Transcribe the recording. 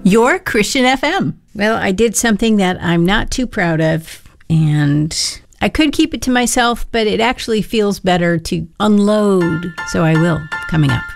Your Christian FM. Well, I did something that I'm not too proud of, and I could keep it to myself, but it actually feels better to unload. So I will, coming up.